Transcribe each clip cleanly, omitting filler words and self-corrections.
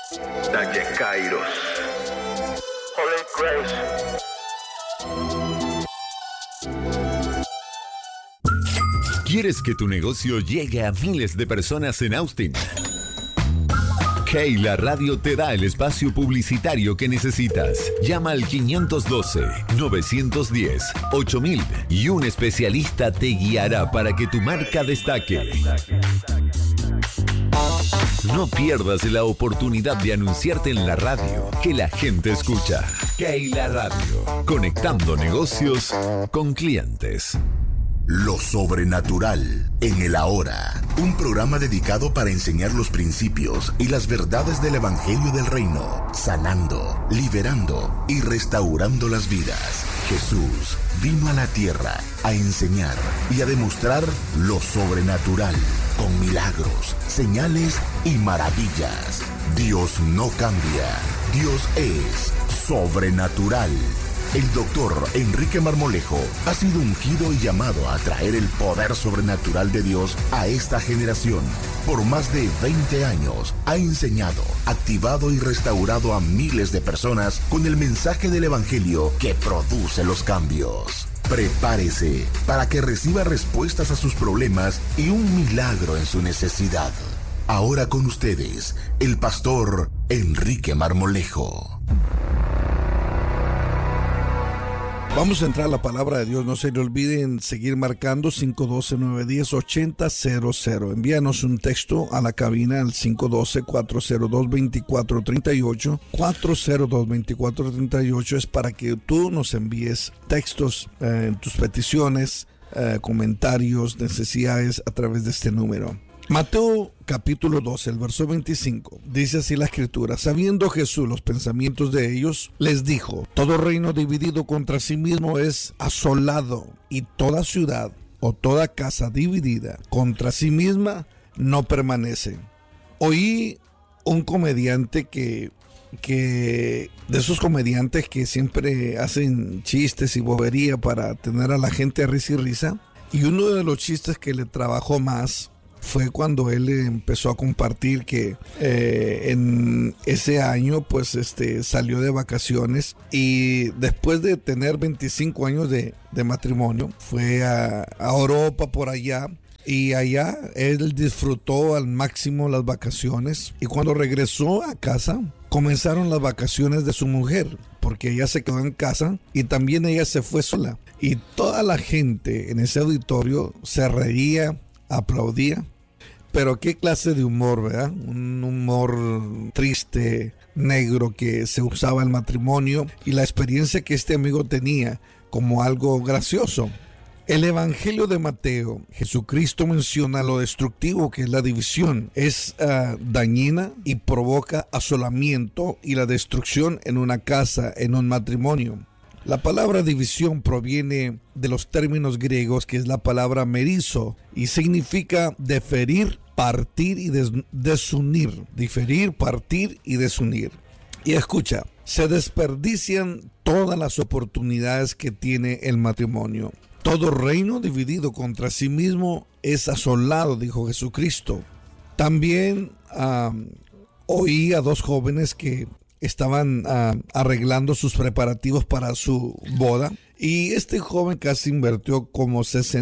Dalle Kairos. Holy Grace. ¿Quieres que tu negocio llegue a miles de personas en Austin? Keila Radio te da el espacio publicitario que necesitas. Llama al 512-910-8000 y un especialista te guiará para que tu marca destaque. No pierdas la oportunidad de anunciarte en la radio que la gente escucha. Keila Radio, conectando negocios con clientes. Lo sobrenatural en el ahora. Un programa dedicado para enseñar los principios y las verdades del Evangelio del Reino, sanando, liberando y restaurando las vidas. Jesús vino a la tierra a enseñar y a demostrar lo sobrenatural con milagros, señales y maravillas. Dios no cambia. Dios es sobrenatural. El doctor Enrique Marmolejo ha sido ungido y llamado a traer el poder sobrenatural de Dios a esta generación. Por más de 20 años ha enseñado, activado y restaurado a miles de personas con el mensaje del Evangelio que produce los cambios. Prepárese para que reciba respuestas a sus problemas y un milagro en su necesidad. Ahora con ustedes, el pastor Enrique Marmolejo. Vamos a entrar a la palabra de Dios. No se le olviden seguir marcando 512-910-8000. Envíanos un texto a la cabina al 512-402-2438. 402-2438 es para que tú nos envíes textos, tus peticiones, comentarios, necesidades a través de este número. Mateo capítulo 12, el verso 25, dice así la escritura: sabiendo Jesús los pensamientos de ellos, les dijo: todo reino dividido contra sí mismo es asolado, y toda ciudad o toda casa dividida contra sí misma no permanece. Oí un comediante que de esos comediantes que siempre hacen chistes y bobería para tener a la gente a risa y risa, y uno de los chistes que le trabajó más fue cuando él empezó a compartir que en ese año pues salió de vacaciones y después de tener 25 años de matrimonio fue a Europa por allá, y allá él disfrutó al máximo las vacaciones, y cuando regresó a casa comenzaron las vacaciones de su mujer, porque ella se quedó en casa y también ella se fue sola, y toda la gente en ese auditorio se reía, aplaudía. Pero qué clase de humor, ¿verdad? Un humor triste, negro, que se usaba en el matrimonio, y la experiencia que este amigo tenía como algo gracioso. El Evangelio de Mateo, Jesucristo menciona lo destructivo que es la división. Es dañina y provoca asolamiento y la destrucción en una casa, en un matrimonio. La palabra división proviene de los términos griegos, que es la palabra merizo, y significa diferir, partir y desunir. Diferir, partir y desunir. Y escucha, se desperdician todas las oportunidades que tiene el matrimonio. Todo reino dividido contra sí mismo es asolado, dijo Jesucristo. También oí a dos jóvenes que estaban arreglando sus preparativos para su boda, y este joven casi invirtió como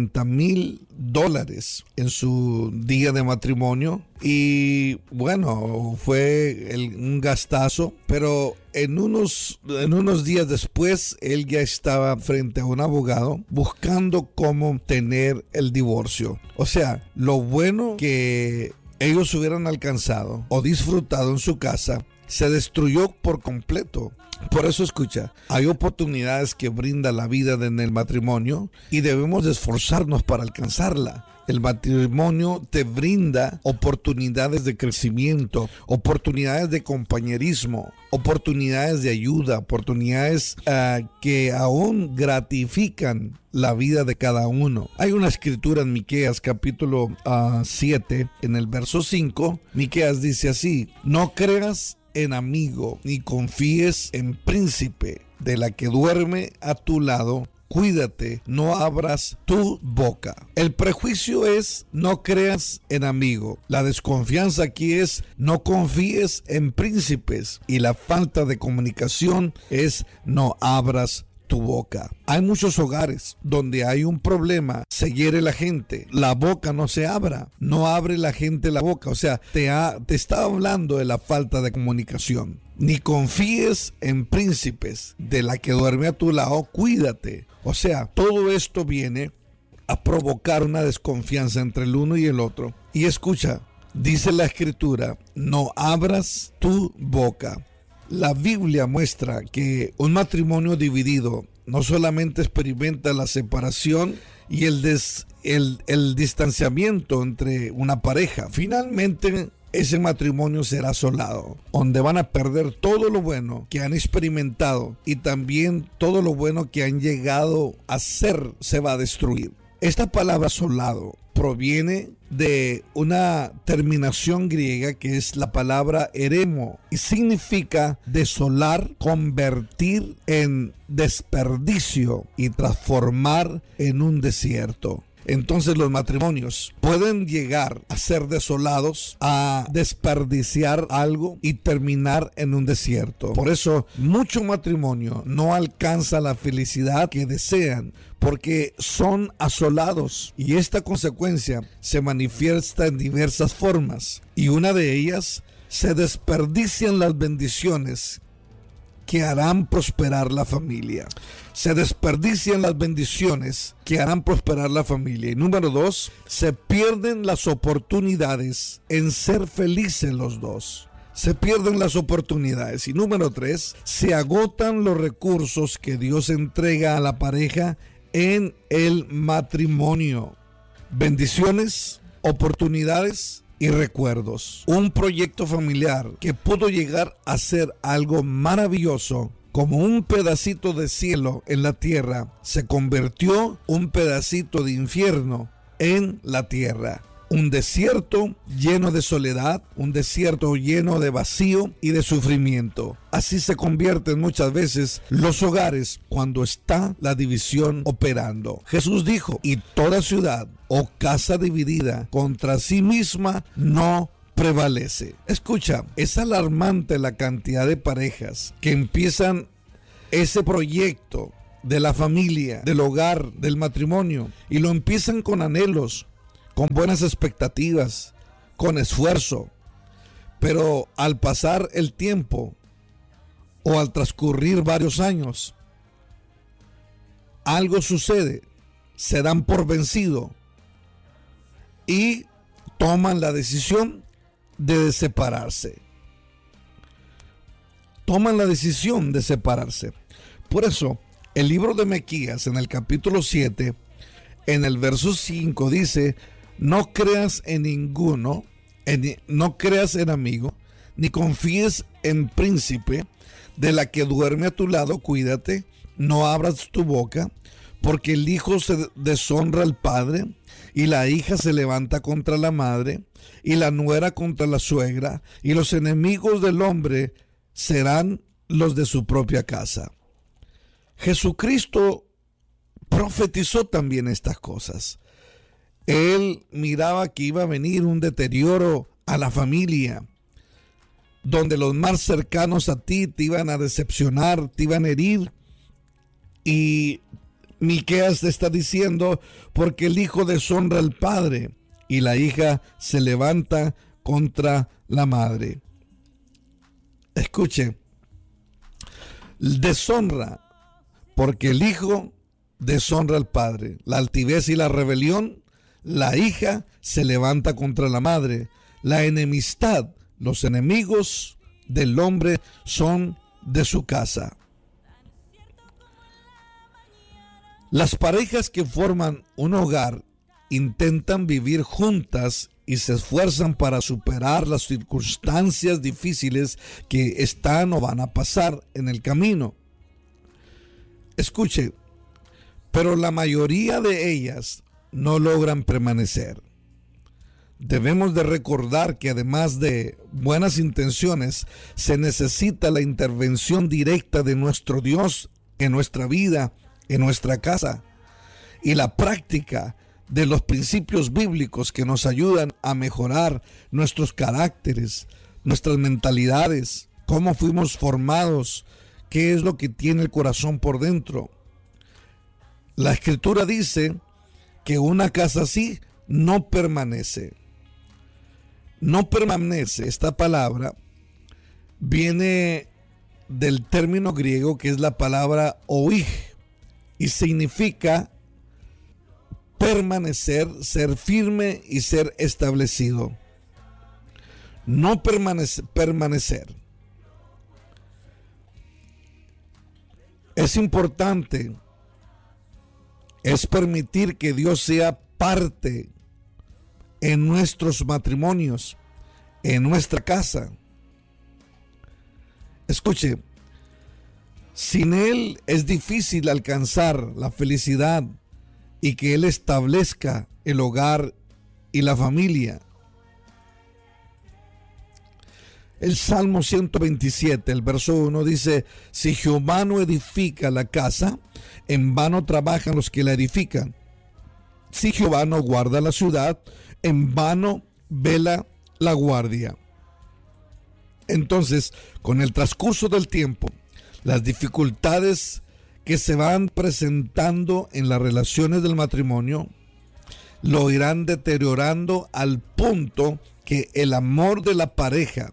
$60,000 en su día de matrimonio, y bueno, fue un gastazo, pero en unos días después él ya estaba frente a un abogado buscando cómo tener el divorcio. O sea, lo bueno que ellos hubieran alcanzado o disfrutado en su casa se destruyó por completo. Por eso escucha, hay oportunidades que brinda la vida en el matrimonio y debemos de esforzarnos para alcanzarla. El matrimonio te brinda oportunidades de crecimiento, oportunidades de compañerismo, oportunidades de ayuda, oportunidades que aún gratifican la vida de cada uno. Hay una escritura en Miqueas capítulo 7, en el verso 5, Miqueas dice así: no creas en amigo, ni confíes en príncipe, de la que duerme a tu lado, cuídate, no abras tu boca. El prejuicio es no creas en amigo. La desconfianza aquí es no confíes en príncipes. Y la falta de comunicación es no abras tu boca. Hay muchos hogares donde hay un problema, se hiere la gente, la boca no se abra, no abre la gente la boca. O sea, te está hablando de la falta de comunicación. Ni confíes en príncipes, de la que duerme a tu lado, cuídate. O sea, todo esto viene a provocar una desconfianza entre el uno y el otro. Y escucha, dice la Escritura, no abras tu boca. La Biblia muestra que un matrimonio dividido no solamente experimenta la separación y el distanciamiento entre una pareja. Finalmente, ese matrimonio será asolado, donde van a perder todo lo bueno que han experimentado y también todo lo bueno que han llegado a ser se va a destruir. Esta palabra asolado proviene de una terminación griega que es la palabra eremo y significa desolar, convertir en desperdicio y transformar en un desierto. Entonces los matrimonios pueden llegar a ser desolados, a desperdiciar algo y terminar en un desierto. Por eso mucho matrimonio no alcanza la felicidad que desean, porque son asolados, y esta consecuencia se manifiesta en diversas formas, y una de ellas, se desperdician las bendiciones que harán prosperar la familia. Se desperdician las bendiciones que harán prosperar la familia. Y número 2, se pierden las oportunidades en ser felices los dos. Se pierden las oportunidades. Y número 3, se agotan los recursos que Dios entrega a la pareja en el matrimonio. Bendiciones, oportunidades y recuerdos. Un proyecto familiar que pudo llegar a ser algo maravilloso, como un pedacito de cielo en la tierra, se convirtió un pedacito de infierno en la tierra. Un desierto lleno de soledad, un desierto lleno de vacío y de sufrimiento. Así se convierten muchas veces los hogares cuando está la división operando. Jesús dijo, y toda ciudad o casa dividida contra sí misma no prevalece. Escucha, es alarmante la cantidad de parejas que empiezan ese proyecto de la familia, del hogar, del matrimonio, y lo empiezan con anhelos, con buenas expectativas, con esfuerzo, pero al pasar el tiempo o al transcurrir varios años, algo sucede, se dan por vencido y toman la decisión de separarse. Toman la decisión de separarse. Por eso, el libro de Miqueas, en el capítulo 7, en el verso 5, dice: no creas en ninguno, no creas en amigo, ni confíes en príncipe, de la que duerme a tu lado, cuídate, no abras tu boca, porque el hijo se deshonra al padre, y la hija se levanta contra la madre, y la nuera contra la suegra, y los enemigos del hombre serán los de su propia casa. Jesucristo profetizó también estas cosas. Él miraba que iba a venir un deterioro a la familia, donde los más cercanos a ti te iban a decepcionar, te iban a herir. Y Miqueas te está diciendo, porque el hijo deshonra al padre y la hija se levanta contra la madre. Escuche, deshonra, porque el hijo deshonra al padre, la altivez y la rebelión. La hija se levanta contra la madre. La enemistad, los enemigos del hombre son de su casa. Las parejas que forman un hogar intentan vivir juntas y se esfuerzan para superar las circunstancias difíciles que están o van a pasar en el camino. Escuche, pero la mayoría de ellas no logran permanecer. Debemos de recordar que además de buenas intenciones, se necesita la intervención directa de nuestro Dios en nuestra vida en nuestra casa y la práctica de los principios bíblicos que nos ayudan a mejorar nuestros caracteres, nuestras mentalidades, cómo fuimos formados, qué es lo que tiene el corazón por dentro. La Escritura dice que una casa así no permanece. No permanece, esta palabra viene del término griego que es la palabra oig y significa permanecer, ser firme y ser establecido. No permanecer. Es importante, es permitir que Dios sea parte en nuestros matrimonios, en nuestra casa. Escuche, sin Él es difícil alcanzar la felicidad y que Él establezca el hogar y la familia. El Salmo 127, el verso 1 dice: si Jehová no edifica la casa, en vano trabajan los que la edifican. Si Jehová no guarda la ciudad, en vano vela la guardia. Entonces, con el transcurso del tiempo, las dificultades que se van presentando en las relaciones del matrimonio lo irán deteriorando al punto que el amor de la pareja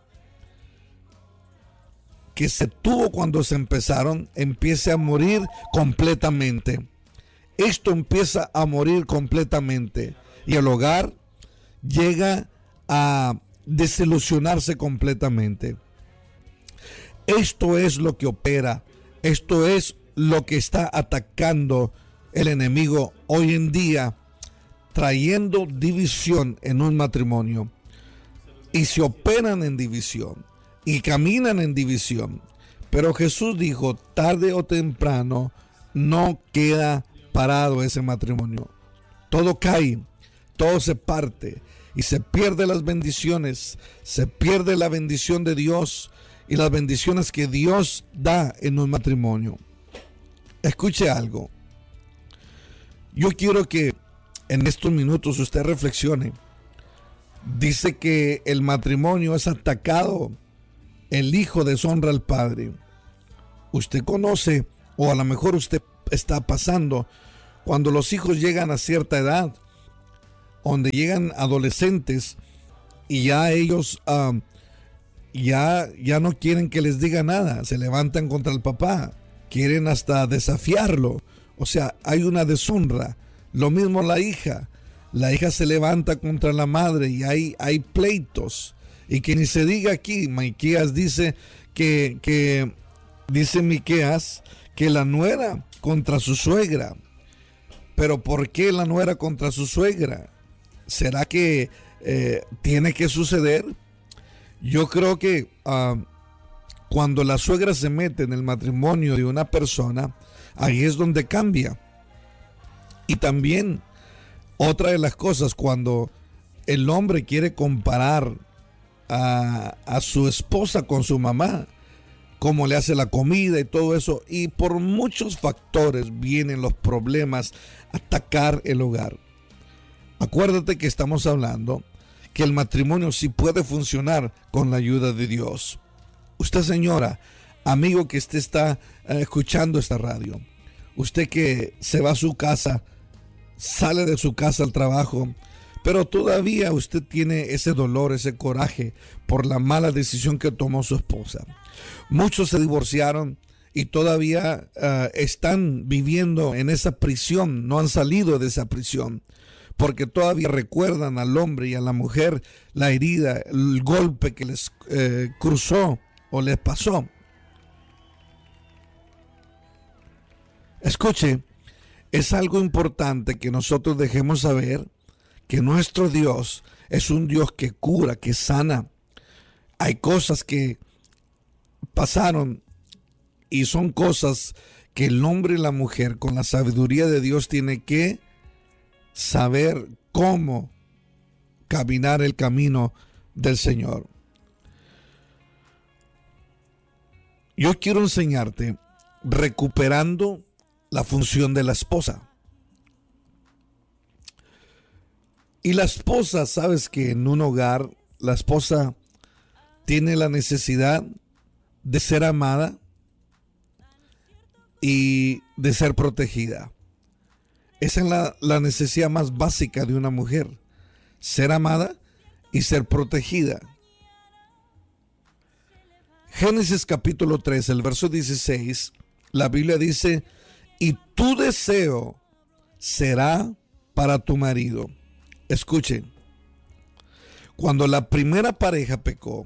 que se tuvo cuando se empezaron empiece a morir completamente. Esto empieza a morir completamente y el hogar llega a desilusionarse completamente. Esto es lo que opera, esto es lo que está atacando el enemigo hoy en día, trayendo división en un matrimonio. Y se operan en división y caminan en división. Pero Jesús dijo, tarde o temprano no queda parado ese matrimonio. Todo cae, todo se parte y se pierde las bendiciones, se pierde la bendición de Dios y las bendiciones que Dios da en un matrimonio. Escuche algo. Yo quiero que en estos minutos usted reflexione. Dice que el matrimonio es atacado, el hijo deshonra al padre. Usted conoce, o a lo mejor usted está pasando, cuando los hijos llegan a cierta edad, donde llegan adolescentes y ya ellos ya no quieren que les diga nada, se levantan contra el papá, quieren hasta desafiarlo, o sea, hay una deshonra. Lo mismo la hija se levanta contra la madre y hay pleitos, y que ni se diga aquí, Miqueas dice dice Miqueas que la nuera contra su suegra. Pero ¿por qué la nuera contra su suegra? ¿Será que tiene que suceder? Yo creo que cuando la suegra se mete en el matrimonio de una persona, ahí es donde cambia. Y también otra de las cosas, cuando el hombre quiere comparar a su esposa con su mamá, cómo le hace la comida y todo eso, y por muchos factores vienen los problemas a atacar el hogar. Acuérdate que estamos hablando que el matrimonio sí puede funcionar con la ayuda de Dios. Usted, señora, amigo que usted está escuchando esta radio, usted que se va a su casa, sale de su casa al trabajo, pero todavía usted tiene ese dolor, ese coraje por la mala decisión que tomó su esposa. Muchos se divorciaron y todavía están viviendo en esa prisión, no han salido de esa prisión, porque todavía recuerdan al hombre y a la mujer la herida, el golpe que les cruzó o les pasó. Escuche, es algo importante que nosotros dejemos saber que nuestro Dios es un Dios que cura, que sana. Hay cosas que pasaron y son cosas que el hombre y la mujer con la sabiduría de Dios tiene que saber cómo caminar el camino del Señor. Yo quiero enseñarte recuperando la función de la esposa. Y la esposa, sabes que en un hogar, la esposa tiene la necesidad de ser amada y de ser protegida. Esa es la necesidad más básica de una mujer: ser amada y ser protegida. Génesis capítulo 3, el verso 16, la Biblia dice: y tu deseo será para tu marido. Escuchen, cuando la primera pareja pecó,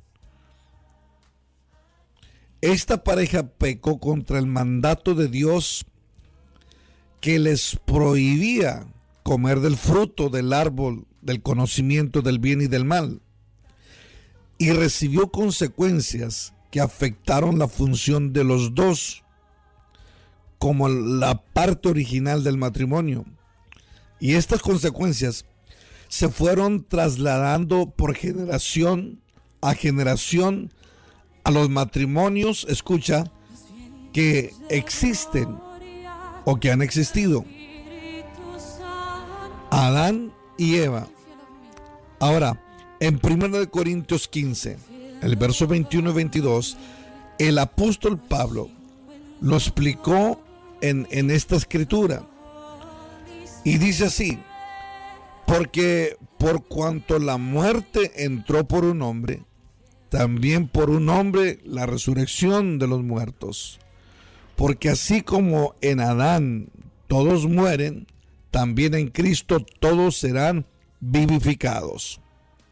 esta pareja pecó contra el mandato de Dios que les prohibía comer del fruto del árbol del conocimiento del bien y del mal, y recibió consecuencias que afectaron la función de los dos como la parte original del matrimonio. Y estas consecuencias se fueron trasladando por generación a generación a los matrimonios, escucha, que existen o que han existido: Adán y Eva. Ahora, en 1 Corintios 15, el verso 21 y 22, el apóstol Pablo lo explicó en esta escritura. Y dice así: porque por cuanto la muerte entró por un hombre, también por un hombre la resurrección de los muertos. Porque así como en Adán todos mueren, también en Cristo todos serán vivificados.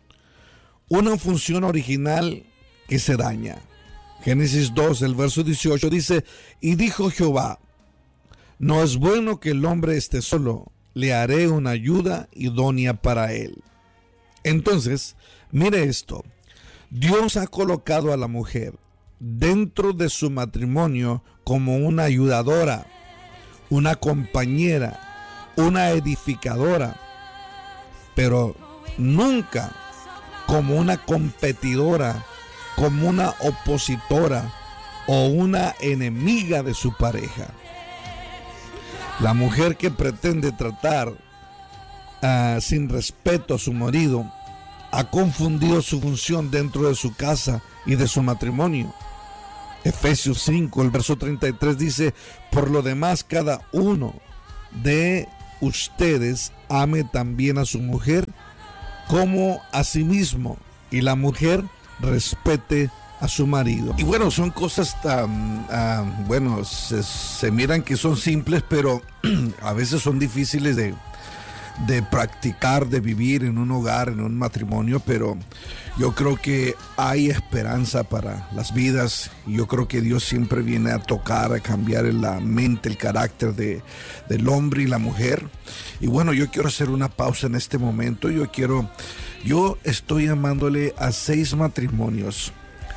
Una función original que se daña. Génesis 2, el verso 18 dice: y dijo Jehová, no es bueno que el hombre esté solo, le haré una ayuda idónea para él. Entonces, mire esto: Dios ha colocado a la mujer dentro de su matrimonio como una ayudadora, una compañera, una edificadora, pero nunca como una competidora, como una opositora o una enemiga de su pareja. La mujer que pretende tratar sin respeto a su marido ha confundido su función dentro de su casa y de su matrimonio. Efesios 5, el verso 33 dice: por lo demás, cada uno de ustedes ame también a su mujer como a sí mismo, y la mujer respete a su marido. Y bueno, son cosas tan, se miran que son simples, pero a veces son difíciles de practicar, de vivir en un hogar, en un matrimonio, pero yo creo que hay esperanza para las vidas, y yo creo que Dios siempre viene a tocar, a cambiar la mente, el carácter del hombre y la mujer. Y bueno, yo quiero hacer una pausa en este momento. Yo estoy llamándole a 6 matrimonios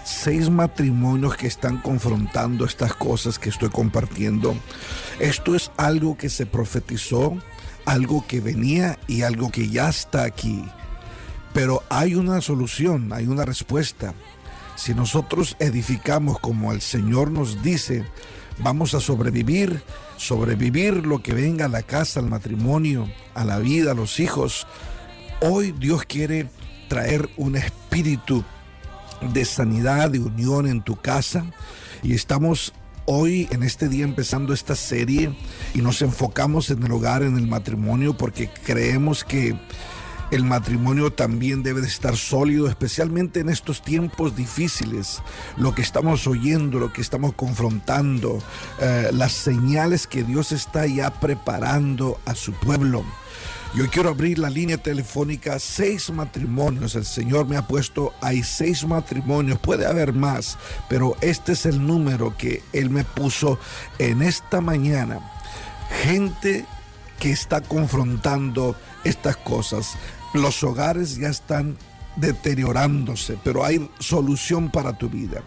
que están confrontando estas cosas que estoy compartiendo. Esto es algo que se profetizó, algo que venía y algo que ya está aquí. Pero hay una solución, hay una respuesta. Si nosotros edificamos como el Señor nos dice, vamos a sobrevivir lo que venga a la casa, al matrimonio, a la vida, a los hijos. Hoy Dios quiere traer un espíritu de sanidad, de unión en tu casa, y estamos hoy en este día empezando esta serie y nos enfocamos en el hogar, en el matrimonio, porque creemos que el matrimonio también debe de estar sólido, especialmente en estos tiempos difíciles. Lo que estamos oyendo, lo que estamos confrontando, las señales que Dios está ya preparando a su pueblo. Yo quiero abrir la línea telefónica. 6 matrimonios, el Señor me ha puesto, hay 6 matrimonios, puede haber más, pero este es el número que Él me puso en esta mañana. Gente que está confrontando estas cosas. Los hogares ya están deteriorándose, pero hay solución para tu vida.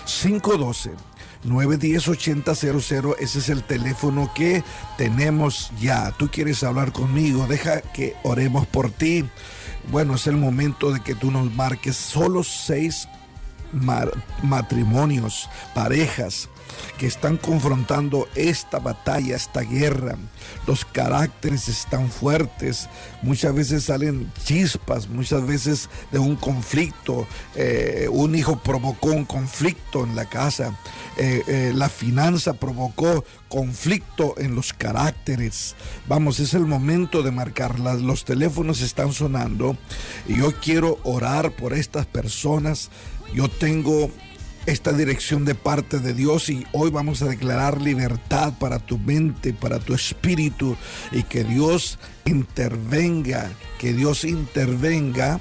512-910-8000, ese es el teléfono que tenemos ya. Tú quieres hablar conmigo, deja que oremos por ti. Bueno, es el momento de que tú nos marques. Solo 6 matrimonios, parejas que están confrontando esta batalla, esta guerra. Los caracteres están fuertes, muchas veces salen chispas, muchas veces de un conflicto. Un hijo provocó un conflicto en la casa, la finanza provocó conflicto en los caracteres. Vamos, es el momento de marcarlas. Los teléfonos están sonando y yo quiero orar por estas personas. Yo tengo esta dirección de parte de Dios y hoy vamos a declarar libertad para tu mente, para tu espíritu, y que Dios intervenga, que Dios intervenga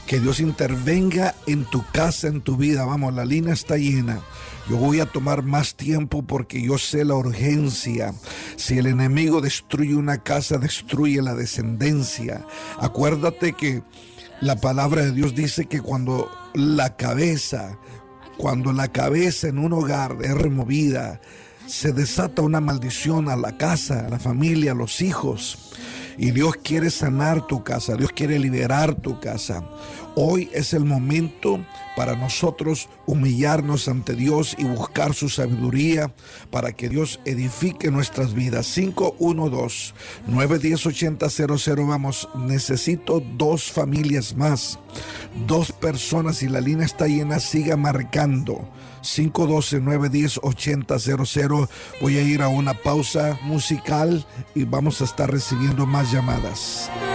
en tu casa, en tu vida. Vamos, la línea está llena. Yo voy a tomar más tiempo porque yo sé la urgencia. Si el enemigo destruye una casa, destruye la descendencia. Acuérdate que la palabra de Dios dice que cuando la cabeza en un hogar es removida, se desata una maldición a la casa, a la familia, a los hijos. Y Dios quiere sanar tu casa, Dios quiere liberar tu casa. Hoy es el momento para nosotros humillarnos ante Dios y buscar su sabiduría para que Dios edifique nuestras vidas. 512-910-8000. Vamos, necesito 2 familias más, 2 personas, y la línea está llena. Siga marcando 512-910-8000. Voy a ir a una pausa musical y vamos a estar recibiendo más llamadas.